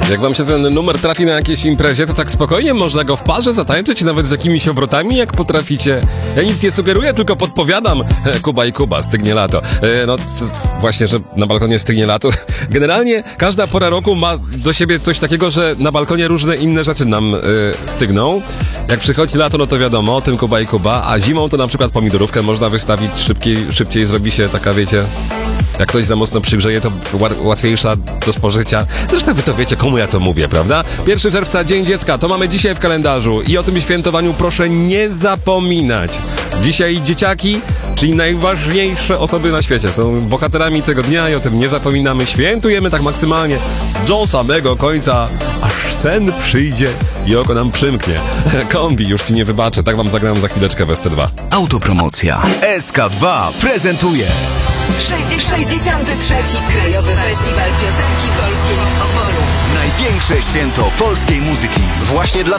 Jak wam się ten numer trafi na jakiejś imprezie, to tak spokojnie można go w parze zatańczyć, nawet z jakimiś obrotami, jak potraficie. Ja nic nie sugeruję, tylko podpowiadam. Kuba i Kuba, stygnie lato. No właśnie, że na balkonie stygnie lato. Generalnie każda pora roku ma do siebie coś takiego, że na balkonie różne inne rzeczy nam stygną. Jak przychodzi lato, no to wiadomo, o tym Kuba i Kuba, a zimą to na przykład pomidorówkę można wystawić szybciej zrobi się taka, wiecie... Jak ktoś za mocno przygrzeje, to łatwiejsza do spożycia. Zresztą wy to wiecie, komu ja to mówię, prawda? 1 czerwca, Dzień Dziecka, to mamy dzisiaj w kalendarzu i o tym świętowaniu proszę nie zapominać. Dzisiaj dzieciaki, czyli najważniejsze osoby na świecie, są bohaterami tego dnia i o tym nie zapominamy. Świętujemy tak maksymalnie do samego końca, aż sen przyjdzie i oko nam przymknie. Kombi, już ci nie wybaczę, tak wam zagram za chwileczkę w SC2. Autopromocja. SK2 prezentuje 63. Krajowy Festiwal Piosenki Polskiej w Opolu. największe święto polskiej muzyki. Właśnie dlatego